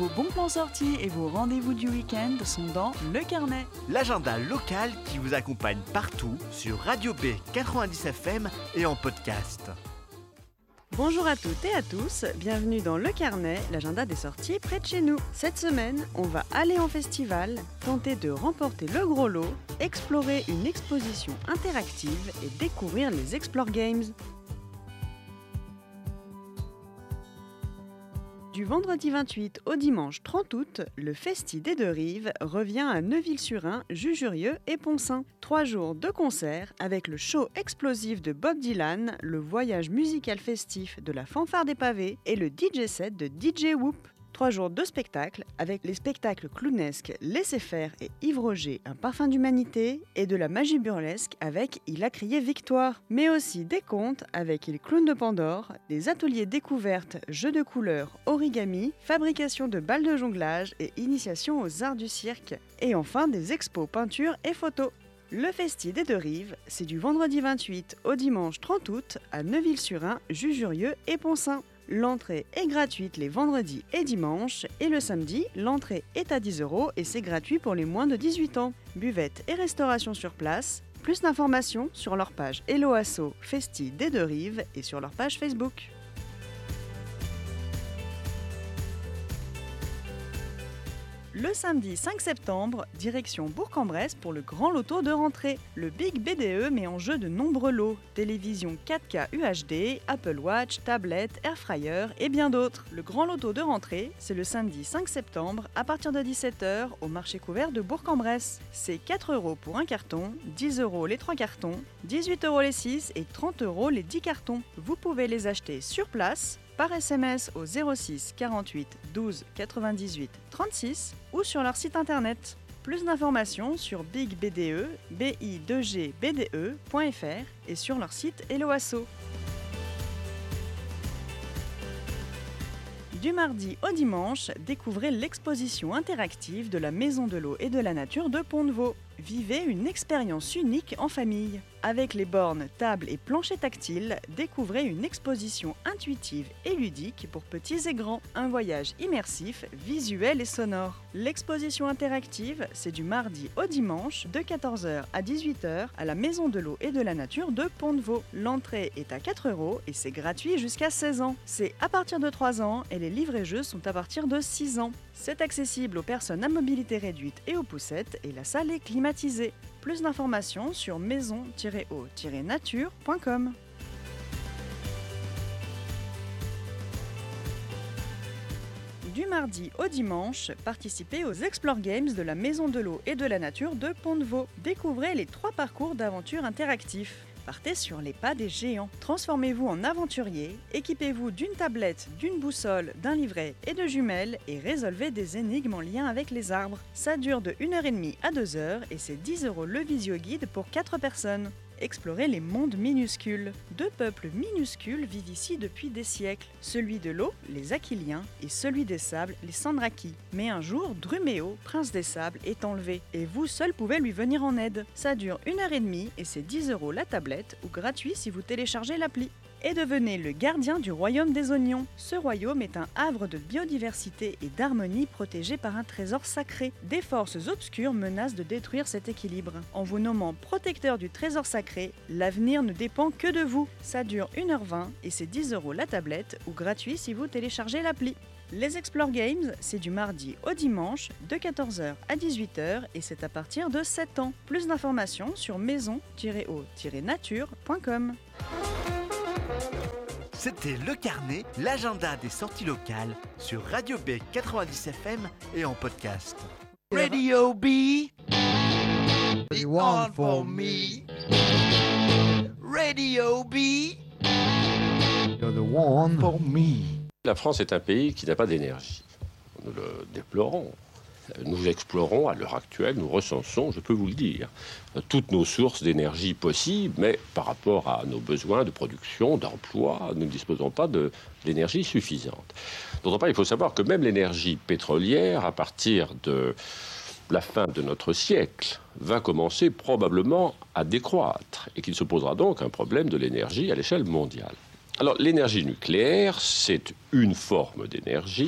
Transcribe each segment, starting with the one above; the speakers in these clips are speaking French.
Vos bons plans sortis et vos rendez-vous du week-end sont dans Le Carnet. L'agenda local qui vous accompagne partout sur Radio B 90 FM et en podcast. Bonjour à toutes et à tous, bienvenue dans Le Carnet, l'agenda des sorties près de chez nous. Cette semaine, on va aller en festival, tenter de remporter le gros lot, explorer une exposition interactive et découvrir les Explore Games. Du vendredi 28 au dimanche 30 août, le Festi des Deux-Rives revient à Neuville-sur-Ain, Jujurieux et Poncin. 3 jours de concerts avec le show explosif de Bob Dylan, le voyage musical festif de la Fanfare des Pavés et le DJ set de DJ Whoop. 3 jours de spectacles avec les spectacles clownesques Laissez faire et Yves Roger, un parfum d'humanité et de la magie burlesque avec Il a crié victoire. Mais aussi des contes avec les clowns de Pandore, des ateliers découvertes, jeux de couleurs, origami, fabrication de balles de jonglage et initiation aux arts du cirque. Et enfin des expos peinture et photos. Le Festi des Deux-Rives, c'est du vendredi 28 au dimanche 30 août à Neuville-sur-Ain, Jujurieux et Poncin. L'entrée est gratuite les vendredis et dimanches et le samedi, l'entrée est à 10 € et c'est gratuit pour les moins de 18 ans. Buvette et restauration sur place. Plus d'informations sur leur page Hello Asso Festi des Deux-Rives et sur leur page Facebook. Le samedi 5 septembre, direction Bourg-en-Bresse pour le grand loto de rentrée. Le Big BDE met en jeu de nombreux lots, télévision 4K UHD, Apple Watch, tablette, airfryer et bien d'autres. Le grand loto de rentrée, c'est le samedi 5 septembre à partir de 17 h au marché couvert de Bourg-en-Bresse. C'est 4 € pour un carton, 10 € les 3 cartons, 18 € les 6 et 30 € les 10 cartons. Vous pouvez les acheter sur place, par SMS au 06 48 12 98 36 ou sur leur site internet. Plus d'informations sur bigbde, bi2gbde.fr et sur leur site Hello Asso. Du mardi au dimanche, découvrez l'exposition interactive de la Maison de l'eau et de la nature de Pont-de-Vaux. Vivez une expérience unique en famille. Avec les bornes, tables et planchers tactiles, découvrez une exposition intuitive et ludique pour petits et grands. Un voyage immersif, visuel et sonore. L'exposition interactive, c'est du mardi au dimanche de 14 h à 18 h à la Maison de l'eau et de la nature de Pont-de-Vaux. L'entrée est à 4 € et c'est gratuit jusqu'à 16 ans. C'est à partir de 3 ans et les livres et jeux sont à partir de 6 ans. C'est accessible aux personnes à mobilité réduite et aux poussettes et la salle est climatisée. Plus d'informations sur maison-o-nature.com. Du mardi au dimanche, participez aux Explore Games de la Maison de l'eau et de la nature de Pont-de-Vaux. Découvrez les 3 parcours d'aventure interactifs. Partez sur les pas des géants. Transformez-vous en aventurier, équipez-vous d'une tablette, d'une boussole, d'un livret et de jumelles et résolvez des énigmes en lien avec les arbres. Ça dure de 1h30 à 2 h et c'est 10 € le visio-guide pour 4 personnes. Explorez les mondes minuscules. 2 peuples minuscules vivent ici depuis des siècles. Celui de l'eau, les Aquiliens, et celui des sables, les Sandraki. Mais un jour, Druméo, prince des sables, est enlevé. Et vous seul pouvez lui venir en aide. Ça dure 1h30 et c'est 10 € la tablette ou gratuit si vous téléchargez l'appli. Et devenez le gardien du royaume des oignons. Ce royaume est un havre de biodiversité et d'harmonie protégé par un trésor sacré. Des forces obscures menacent de détruire cet équilibre. En vous nommant protecteur du trésor sacré, l'avenir ne dépend que de vous. Ça dure 1h20 et c'est 10 € la tablette ou gratuit si vous téléchargez l'appli. Les Explore Games, c'est du mardi au dimanche de 14 h à 18 h et c'est à partir de 7 ans. Plus d'informations sur maison-o-nature.com. C'était Le Carnet, l'agenda des sorties locales sur Radio B 90 FM et en podcast. Radio B, the one for me. Radio B, you're the one for me. La France est un pays qui n'a pas d'énergie. Nous le déplorons. Nous explorons à l'heure actuelle, nous recensons, je peux vous le dire, toutes nos sources d'énergie possibles, mais par rapport à nos besoins de production, d'emploi, nous ne disposons pas d'énergie suffisante. D'autre part, il faut savoir que même l'énergie pétrolière, à partir de la fin de notre siècle, va commencer probablement à décroître et qu'il se posera donc un problème de l'énergie à l'échelle mondiale. Alors, l'énergie nucléaire, c'est une forme d'énergie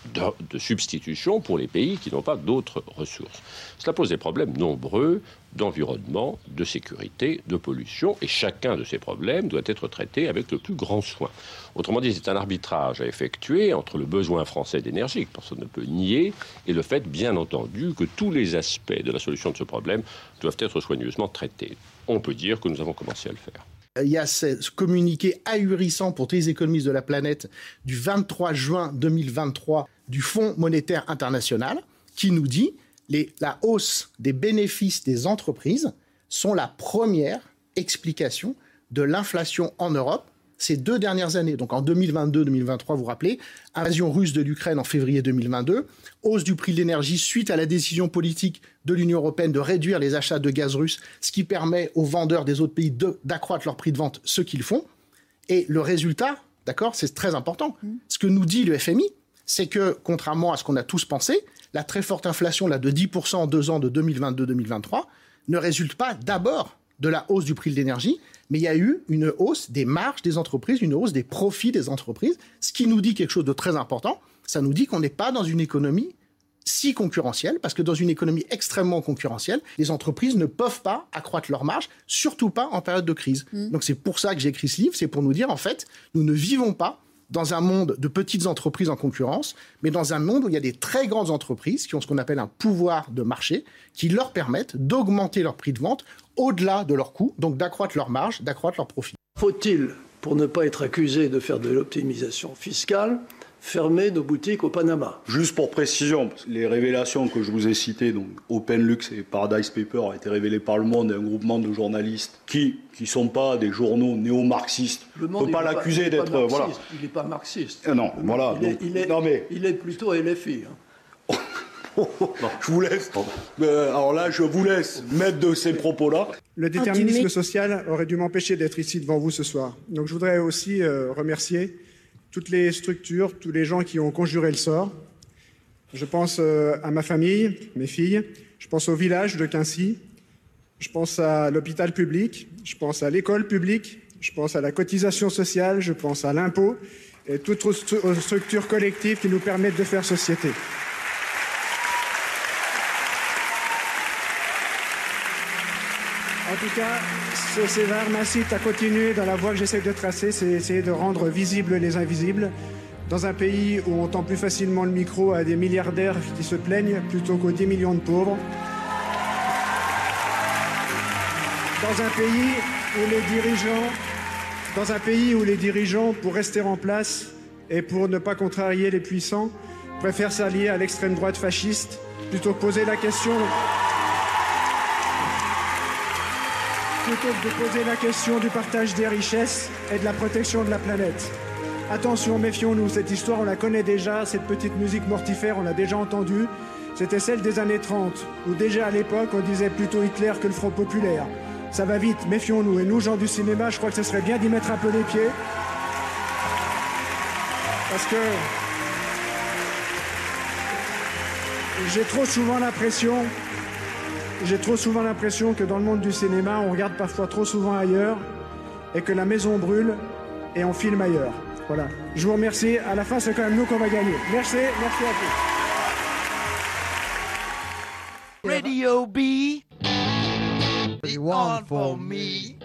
de substitution pour les pays qui n'ont pas d'autres ressources. Cela pose des problèmes nombreux d'environnement, de sécurité, de pollution, et chacun de ces problèmes doit être traité avec le plus grand soin. Autrement dit, c'est un arbitrage à effectuer entre le besoin français d'énergie, que personne ne peut nier, et le fait, bien entendu, que tous les aspects de la solution de ce problème doivent être soigneusement traités. On peut dire que nous avons commencé à le faire. Il y a ce communiqué ahurissant pour tous les économistes de la planète du 23 juin 2023 du Fonds monétaire international qui nous dit la hausse des bénéfices des entreprises sont la première explication de l'inflation en Europe ces 2 dernières années. Donc en 2022-2023, vous vous rappelez, invasion russe de l'Ukraine en février 2022, hausse du prix de l'énergie suite à la décision politique de l'Union européenne de réduire les achats de gaz russe, ce qui permet aux vendeurs des autres pays d'accroître leur prix de vente, ce qu'ils font. Et le résultat, d'accord, c'est très important. Ce que nous dit le FMI, c'est que, contrairement à ce qu'on a tous pensé, la très forte inflation là, de 10% en 2 ans de 2022-2023 ne résulte pas d'abord de la hausse du prix de l'énergie, mais il y a eu une hausse des marges des entreprises, une hausse des profits des entreprises, ce qui nous dit quelque chose de très important. Ça nous dit qu'on n'est pas dans une économie si concurrentielle, parce que dans une économie extrêmement concurrentielle, les entreprises ne peuvent pas accroître leurs marges, surtout pas en période de crise. Donc c'est pour ça que j'ai écrit ce livre, c'est pour nous dire, en fait, nous ne vivons pas dans un monde de petites entreprises en concurrence, mais dans un monde où il y a des très grandes entreprises qui ont ce qu'on appelle un pouvoir de marché, qui leur permettent d'augmenter leur prix de vente au-delà de leurs coûts, donc d'accroître leurs marges, d'accroître leurs profits. Faut-il, pour ne pas être accusé de faire de l'optimisation fiscale, fermer nos boutiques au Panama? Juste pour précision, les révélations que je vous ai citées, donc OpenLux et Paradise Paper, ont été révélées par Le Monde et un groupement de journalistes qui ne sont pas des journaux néo-marxistes. Le Monde, on ne peut pas l'accuser d'être... Voilà. Il n'est pas marxiste. Non, voilà. Il est plutôt LFI. Je vous laisse. Alors là, je vous laisse mettre de ces propos-là. Le déterminisme social aurait dû m'empêcher d'être ici devant vous ce soir. Donc je voudrais aussi remercier toutes les structures, tous les gens qui ont conjuré le sort. Je pense à ma famille, mes filles, je pense au village de Quincy, je pense à l'hôpital public, je pense à l'école publique, je pense à la cotisation sociale, je pense à l'impôt et toutes aux structures collectives qui nous permettent de faire société. En tout cas, ce sévère m'incite à continuer dans la voie que j'essaie de tracer, c'est essayer de rendre visibles les invisibles. Dans un pays où on tend plus facilement le micro à des milliardaires qui se plaignent plutôt qu'aux 10 millions de pauvres. Dans un pays où les dirigeants, pour rester en place et pour ne pas contrarier les puissants, préfèrent s'allier à l'extrême droite fasciste plutôt que de poser la question du partage des richesses et de la protection de la planète. Attention, méfions-nous, cette histoire, on la connaît déjà, cette petite musique mortifère, on l'a déjà entendue. C'était celle des années 30, où déjà à l'époque, on disait plutôt Hitler que le Front populaire. Ça va vite, méfions-nous. Et nous, gens du cinéma, je crois que ce serait bien d'y mettre un peu les pieds. Parce que j'ai trop souvent l'impression que dans le monde du cinéma, on regarde parfois trop souvent ailleurs et que la maison brûle et on filme ailleurs. Voilà. Je vous remercie. À la fin, c'est quand même nous qu'on va gagner. Merci à tous. Radio B, the one for me.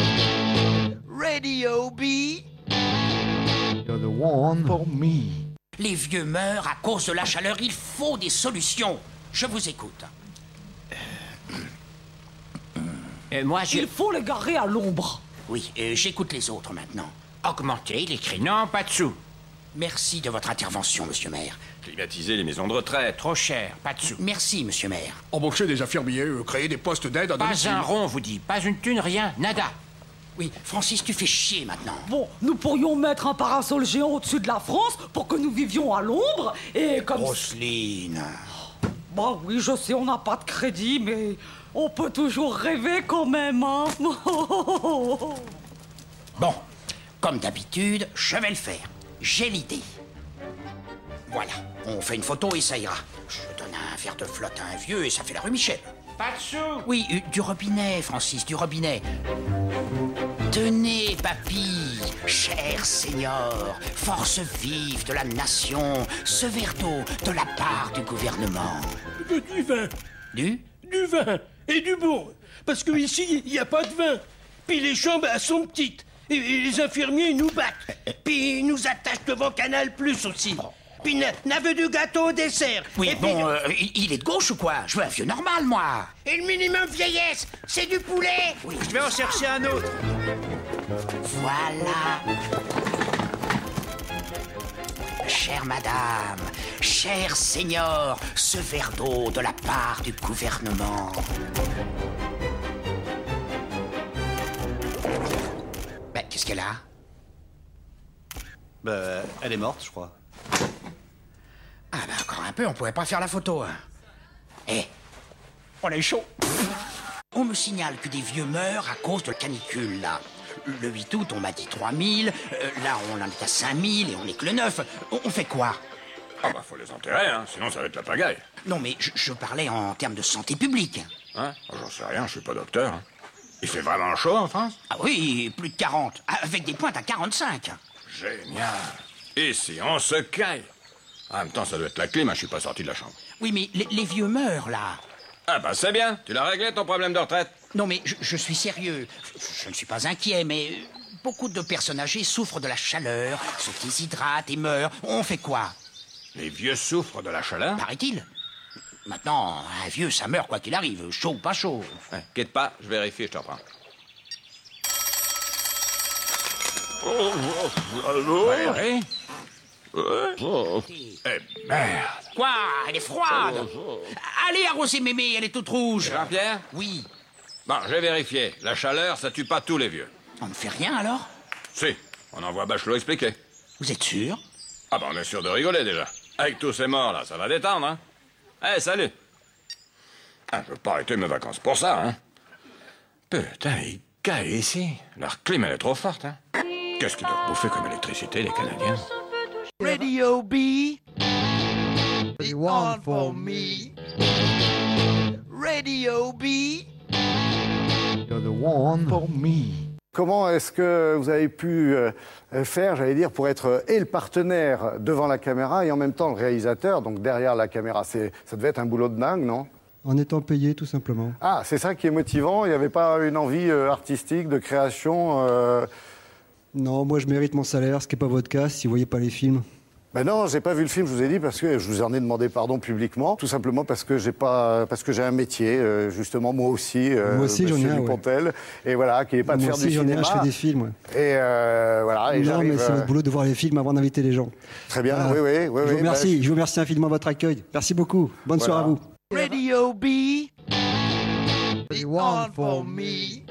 Radio B, You're the one for me. Les vieux meurent à cause de la chaleur. Il faut des solutions. Je vous écoute. Il faut les garer à l'ombre. Oui, j'écoute les autres maintenant. Augmenter les créneaux, pas de sous. Merci de votre intervention, monsieur maire. Privatiser les maisons de retraite. Trop cher, pas de sous. Merci, monsieur maire. Embaucher des infirmiers, créer des postes d'aide à domicile. Pas un rond, vous dit. Pas une thune, rien, nada. Oui, Francis, tu fais chier maintenant. Bon, nous pourrions mettre un parasol géant au-dessus de la France pour que nous vivions à l'ombre et comme... Roselyne. Bah oui, je sais, on n'a pas de crédit, mais on peut toujours rêver quand même, hein. Bon, comme d'habitude, je vais le faire. J'ai l'idée. Voilà, on fait une photo et ça ira. Je donne un verre de flotte à un vieux et ça fait la rue Michel. Pas de sous. Oui, du robinet, Francis, du robinet. Tenez, papy, cher seigneur, force vive de la nation, ce verre d'eau de la part du gouvernement. Du vin. Du vin. Et du bon. Parce que ici, il n'y a pas de vin. Puis les chambres, elles sont petites. Et les infirmiers, ils nous battent. Puis ils nous attachent devant Canal Plus aussi. Puis n'aveu du gâteau au dessert. Oui, et bon, il est de gauche ou quoi? Je veux un vieux normal, moi. Et le minimum vieillesse, c'est du poulet. Oui. Je vais en chercher un autre. Voilà. Chère madame, cher seigneur, ce verre d'eau de la part du gouvernement. Ben, qu'est-ce qu'elle a? Ben, elle est morte, je crois. Ah ben, encore un peu, on pourrait pas faire la photo, hein. Eh, on est chaud. On me signale que des vieux meurent à cause de la canicule, là. Le 8 août, on m'a dit 3000, là, on en est à 5000 et on est que le 9. On fait quoi? Ah bah, faut les enterrer, hein, sinon ça va être la pagaille. Non, mais je parlais en termes de santé publique. Hein? J'en sais rien, je suis pas docteur. Hein. Il fait vraiment chaud en France? Ah oui, plus de 40, avec des pointes à 45. Génial. Ici, on se caille. En même temps, ça doit être la clim, hein, je suis pas sorti de la chambre. Oui, mais les vieux meurent, là. Ah bah c'est bien, tu l'as réglé ton problème de retraite? Non, mais je suis sérieux. Je ne suis pas inquiet, mais beaucoup de personnes âgées souffrent de la chaleur, se déshydratent et meurent. On fait quoi? Les vieux souffrent de la chaleur? Paraît-il. Maintenant, un vieux, ça meurt quoi qu'il arrive, chaud ou pas chaud. Quitte pas, je vérifie, je te reprends. Valérie? Eh merde! Quoi? Elle est froide! Allez arroser mémé, elle est toute rouge! Jean-Pierre? Oui. Bon, j'ai vérifié. La chaleur, ça tue pas tous les vieux. On ne fait rien alors? Si, on envoie Bachelot expliquer. Vous êtes sûr? Ah bah on est sûr de rigoler déjà. Avec tous ces morts là, ça va détendre, hein? Eh, salut! Ah, je veux pas arrêter mes vacances pour ça, hein? Putain, ils caillent ici. Leur clim, elle est trop forte, hein? Qu'est-ce qu'ils doivent bouffer comme électricité, les Canadiens? Radio B, the one for me. Radio B, You're the one for me. Comment est-ce que vous avez pu faire, j'allais dire, pour être et le partenaire devant la caméra et en même temps le réalisateur, donc derrière la caméra? Ça devait être un boulot de dingue, non? En étant payé, tout simplement. Ah, c'est ça qui est motivant? Il n'y avait pas une envie artistique, de création Non, moi je mérite mon salaire, ce qui n'est pas votre cas si vous ne voyez pas les films. Ben non, j'ai pas vu le film, je vous ai dit, parce que je vous en ai demandé pardon publiquement, tout simplement parce que j'ai un métier, justement, moi aussi j'en ai un, Dupontel, ouais. Et voilà, qui n'est pas de faire du cinéma. Moi aussi, je fais des films, ouais. Et voilà. Et non, mais c'est votre boulot de voir les films avant d'inviter les gens. Très bien, voilà. oui. Je vous remercie infiniment de votre accueil. Merci beaucoup. Bonne soirée à vous. Radio B, the one for me.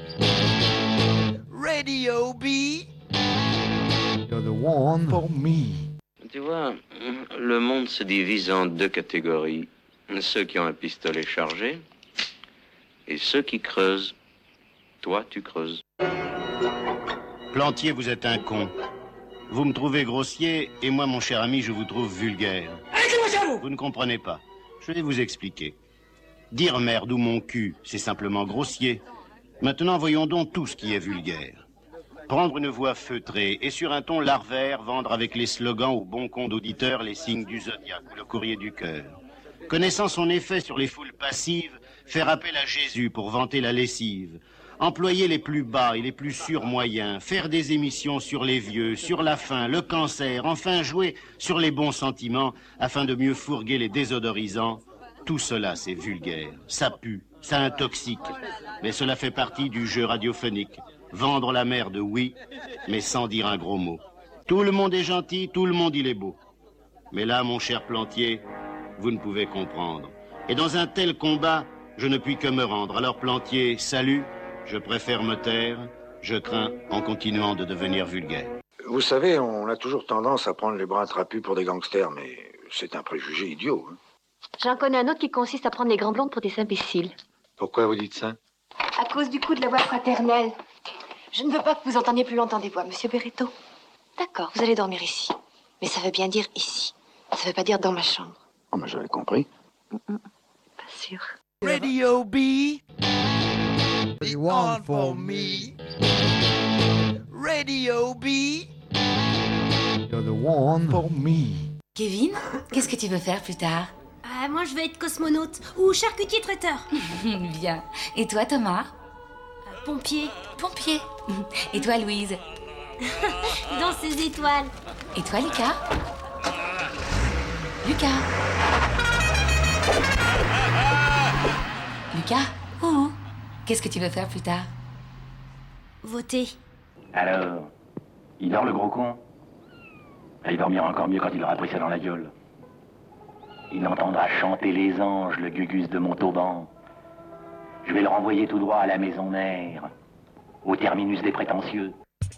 Radio B, You're the one for me. Tu vois, le monde se divise en deux catégories. Ceux qui ont un pistolet chargé et ceux qui creusent. Toi, tu creuses. Plantier, vous êtes un con. Vous me trouvez grossier et moi, mon cher ami, je vous trouve vulgaire. Vous ne comprenez pas. Je vais vous expliquer. Dire merde ou mon cul, c'est simplement grossier. Maintenant, voyons donc tout ce qui est vulgaire. Prendre une voix feutrée et sur un ton larvaire vendre avec les slogans au bon compte d'auditeurs les signes du zodiaque ou le courrier du cœur. Connaissant son effet sur les foules passives, faire appel à Jésus pour vanter la lessive. Employer les plus bas et les plus sûrs moyens, faire des émissions sur les vieux, sur la faim, le cancer, enfin jouer sur les bons sentiments afin de mieux fourguer les désodorisants. Tout cela, c'est vulgaire, ça pue, ça intoxique, mais cela fait partie du jeu radiophonique. Vendre la merde, oui, mais sans dire un gros mot. Tout le monde est gentil, tout le monde il est beau. Mais là, mon cher Plantier, vous ne pouvez comprendre. Et dans un tel combat, je ne puis que me rendre. Alors Plantier, salut, je préfère me taire, je crains en continuant de devenir vulgaire. Vous savez, on a toujours tendance à prendre les bras trapus pour des gangsters, mais c'est un préjugé idiot. Hein. J'en connais un autre qui consiste à prendre les grands blondes pour des imbéciles. Pourquoi vous dites ça? À cause du coup de la voix fraternelle. Je ne veux pas que vous entendiez plus longtemps des voix, monsieur Berretto. D'accord, vous allez dormir ici. Mais ça veut bien dire ici. Ça veut pas dire dans ma chambre. Oh, mais j'avais compris. Pas sûr. Radio B, the one for me. Radio B. You're the one for me. Kevin, qu'est-ce que tu veux faire plus tard? Moi, je veux être cosmonaute ou charcutier traiteur. Bien. Et toi, Thomas? Pompier. Pompier. Et toi, Louise? Dans ces étoiles. Et toi, Lucas? Lucas? Lucas? Oh, qu'est-ce que tu veux faire plus tard? Voter. Alors, il dort le gros con? Il dormira encore mieux quand il aura pris ça dans la gueule. Il entendra chanter les anges, le gugus de Montauban. Je vais le renvoyer tout droit à la maison mère, au terminus des prétentieux.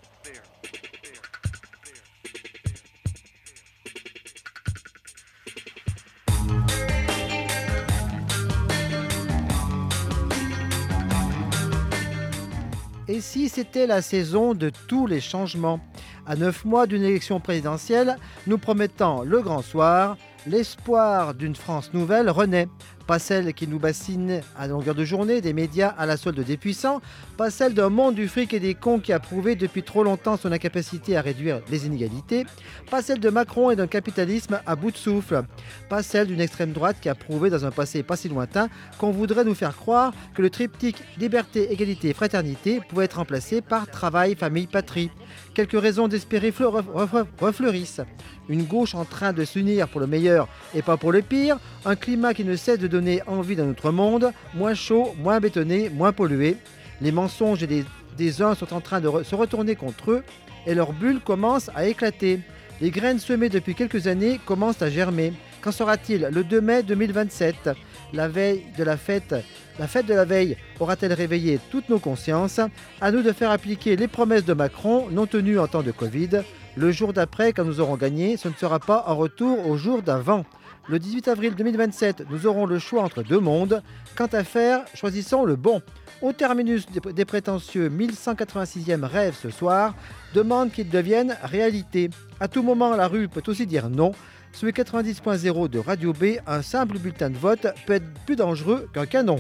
Et si c'était la saison de tous les changements? À 9 mois d'une élection présidentielle, nous promettant le grand soir, l'espoir d'une France nouvelle renaît. Pas celle qui nous bassine à longueur de journée des médias à la solde des puissants, pas celle d'un monde du fric et des cons qui a prouvé depuis trop longtemps son incapacité à réduire les inégalités, pas celle de Macron et d'un capitalisme à bout de souffle, pas celle d'une extrême droite qui a prouvé dans un passé pas si lointain qu'on voudrait nous faire croire que le triptyque liberté, égalité, fraternité pouvait être remplacé par travail, famille, patrie. Quelques raisons d'espérer refleurissent. Une gauche en train de s'unir pour le meilleur et pas pour le pire, un climat qui ne cesse de donner envie d'un autre monde, moins chaud, moins bétonné, moins pollué. Les mensonges des uns sont en train de se retourner contre eux et leurs bulles commencent à éclater. Les graines semées depuis quelques années commencent à germer. Qu'en sera-t-il le 2 mai 2027? La fête de la veille aura-t-elle réveillé toutes nos consciences? À nous de faire appliquer les promesses de Macron non tenues en temps de Covid. Le jour d'après, quand nous aurons gagné, ce ne sera pas un retour au jour d'avant. Le 18 avril 2027, nous aurons le choix entre deux mondes. Quant à faire, choisissons le bon. Au terminus des prétentieux 1186e rêve ce soir, demande qu'il devienne réalité. À tout moment, la rue peut aussi dire non. Sur les 90.0 de Radio B, un simple bulletin de vote peut être plus dangereux qu'un canon.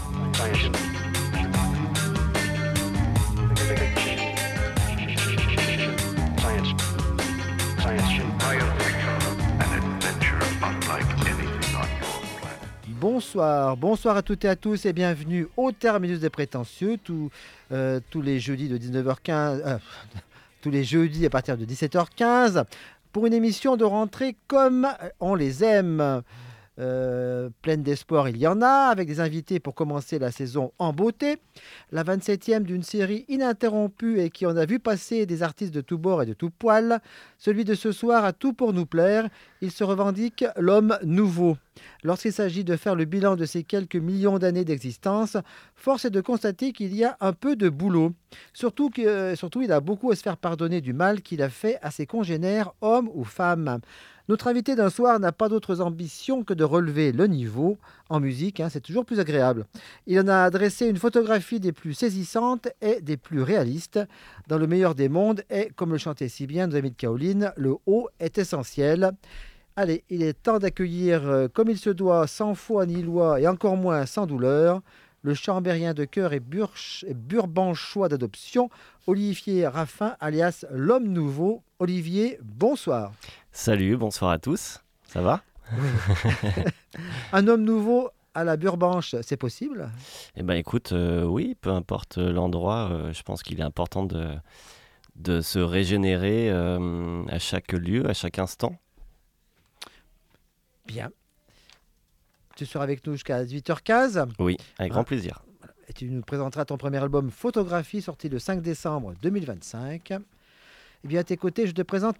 Bonsoir à toutes et à tous et bienvenue au terminus des prétentieux tous les jeudis de 19h15, tous les jeudis à partir de 17h15 pour une émission de rentrée comme on les aime. Pleine d'espoir, il y en a, avec des invités pour commencer la saison en beauté. La 27e d'une série ininterrompue et qui en a vu passer des artistes de tous bords et de tous poils. Celui de ce soir a tout pour nous plaire. Il se revendique l'homme nouveau. Lorsqu'il s'agit de faire le bilan de ces quelques millions d'années d'existence, force est de constater qu'il y a un peu de boulot. Surtout, il a beaucoup à se faire pardonner du mal qu'il a fait à ses congénères, hommes ou femmes. Notre invité d'un soir n'a pas d'autres ambitions que de relever le niveau. En musique, c'est toujours plus agréable. Il en a dressé une photographie des plus saisissantes et des plus réalistes. Dans le meilleur des mondes, et comme le chantait si bien nos amis de Kaolin, le haut est essentiel. Allez, il est temps d'accueillir comme il se doit, sans foi ni loi et encore moins sans douleur, le chambérien de cœur et burbanchois d'adoption, Olivier Raffin, alias l'homme nouveau. Olivier, bonsoir. Salut, bonsoir à tous. Ça va? Oui. Un homme nouveau à la Burbanche, c'est possible? Eh bien écoute, oui, peu importe l'endroit, je pense qu'il est important de se régénérer à chaque lieu, à chaque instant. Bien. Tu seras avec nous jusqu'à 18h15. Oui, avec grand plaisir. Et tu nous présenteras ton premier album Photographie, sorti le 5 décembre 2025. Eh bien, à tes côtés, je te présente